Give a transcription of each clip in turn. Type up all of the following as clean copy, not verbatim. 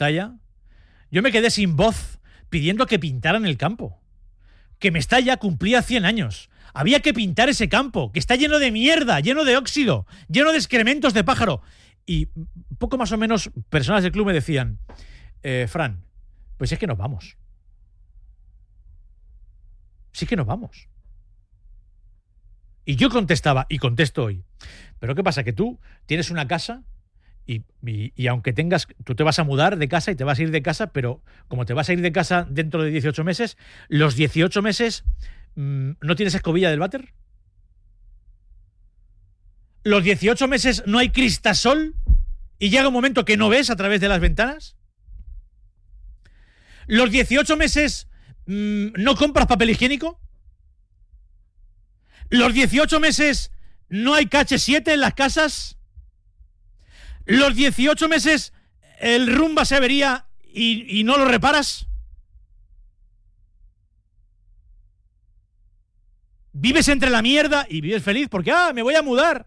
Mestalla, yo me quedé sin voz pidiendo que pintaran el campo. Que Mestalla cumplía 100 años. Había que pintar ese campo, que está lleno de mierda, lleno de óxido, lleno de excrementos de pájaro. Y poco más o menos personas del club me decían, Fran, pues es que nos vamos. Sí que nos vamos. Y yo contestaba, y contesto hoy, pero ¿qué pasa? Que tú tienes una casa y aunque tengas, tú te vas a mudar de casa y te vas a ir de casa, pero como te vas a ir de casa dentro de 18 meses, los 18 meses ¿no tienes escobilla del váter? ¿Los 18 meses no hay cristasol y llega un momento que no ves a través de las ventanas? ¿Los 18 meses no compras papel higiénico? ¿Los 18 meses no hay KH7 en las casas? ¿Los 18 meses el rumba se avería y no lo reparas? ¿Vives entre la mierda y vives feliz porque, me voy a mudar?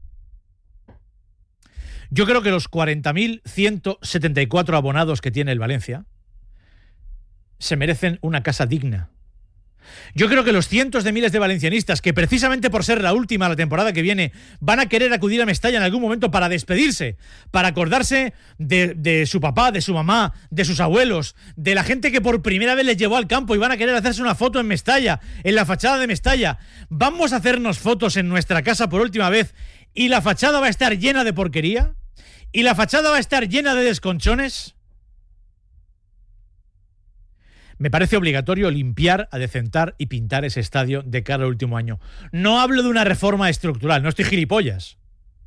Yo creo que los 40.174 abonados que tiene el Valencia se merecen una casa digna. Yo creo que los cientos de miles de valencianistas que precisamente por ser la última la temporada que viene van a querer acudir a Mestalla en algún momento para despedirse, para acordarse de su papá, de su mamá, de sus abuelos, de la gente que por primera vez les llevó al campo y van a querer hacerse una foto en Mestalla, en la fachada de Mestalla. Vamos a hacernos fotos en nuestra casa por última vez y la fachada va a estar llena de porquería y la fachada va a estar llena de desconchones. Me parece obligatorio limpiar, adecentar y pintar ese estadio de cara al último año. No hablo de una reforma estructural, no estoy gilipollas.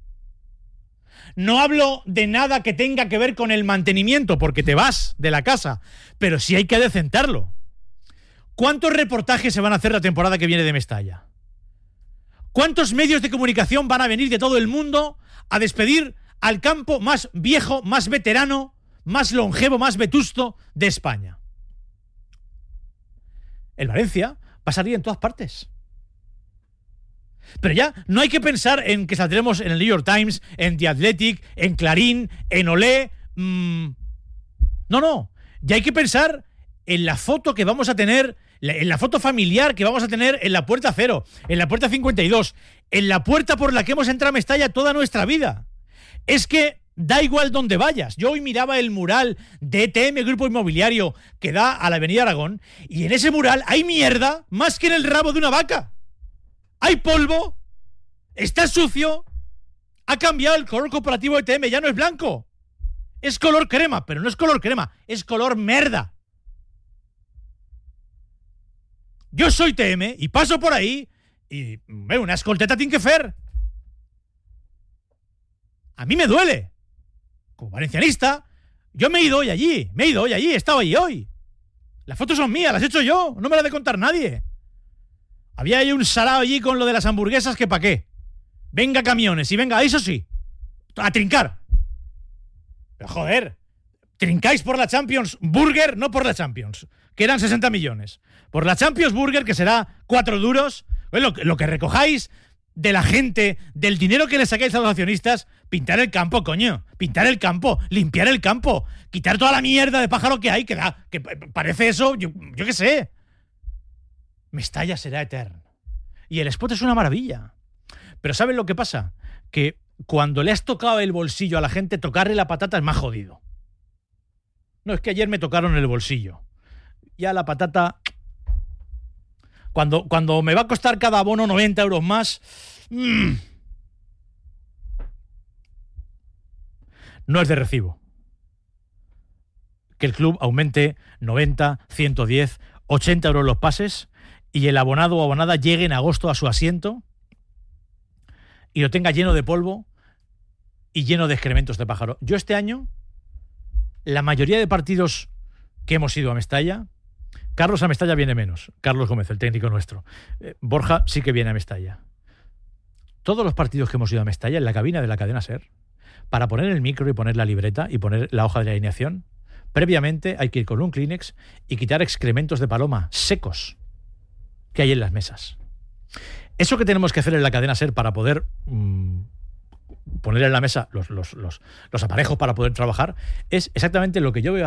No hablo de nada que tenga que ver con el mantenimiento, porque te vas de la casa, pero sí hay que adecentarlo. ¿Cuántos reportajes se van a hacer la temporada que viene de Mestalla? ¿Cuántos medios de comunicación van a venir de todo el mundo a despedir al campo más viejo, más veterano, más longevo, más vetusto de España? El Valencia va a salir en todas partes. Pero ya no hay que pensar en que saldremos en el New York Times, en The Athletic, en Clarín, en Olé. No. Ya hay que pensar en la foto que vamos a tener, en la foto familiar que vamos a tener en la puerta 0, en la puerta 52, en la puerta por la que hemos entrado a Mestalla toda nuestra vida. Es que da igual donde vayas. Yo hoy miraba el mural de ETM Grupo Inmobiliario que da a la Avenida Aragón y en ese mural hay mierda más que en el rabo de una vaca. Hay polvo, está sucio, ha cambiado el color corporativo de ETM, ya no es blanco. Es color crema, pero no es color crema, es color merda. Yo soy TM y paso por ahí y veo una escolteta tiene que fer. A mí me duele. Como valencianista, yo me he ido hoy allí, he estado allí hoy. Las fotos son mías, las he hecho yo, no me las ha de contar nadie. Había ahí un sarao allí con lo de las hamburguesas que pa' qué. Venga camiones y venga, eso sí, a trincar. Pero joder, trincáis por la Champions Burger, no por la Champions, que eran 60 millones. Por la Champions Burger, que será 4 duros, lo que recojáis de la gente, del dinero que le sacáis a los accionistas, pintar el campo, coño. Pintar el campo, limpiar el campo, quitar toda la mierda de pájaro que hay, que parece eso, yo qué sé. Mestalla será eterno. Y el spot es una maravilla. Pero ¿saben lo que pasa? Que cuando le has tocado el bolsillo a la gente, tocarle la patata es más jodido. No, es que ayer me tocaron el bolsillo. Ya la patata... Cuando me va a costar cada abono 90 euros más... No es de recibo que el club aumente 90, 110, 80 euros los pases y el abonado o abonada llegue en agosto a su asiento y lo tenga lleno de polvo y lleno de excrementos de pájaro. Yo este año, la mayoría de partidos que hemos ido a Mestalla, Carlos a Mestalla viene menos, Carlos Gómez, el técnico nuestro. Borja sí que viene a Mestalla. Todos los partidos que hemos ido a Mestalla, en la cabina de la cadena SER, para poner el micro y poner la libreta y poner la hoja de alineación, previamente hay que ir con un Kleenex y quitar excrementos de paloma secos que hay en las mesas. Eso que tenemos que hacer en la cadena SER para poder poner en la mesa los aparejos para poder trabajar, es exactamente lo que yo veo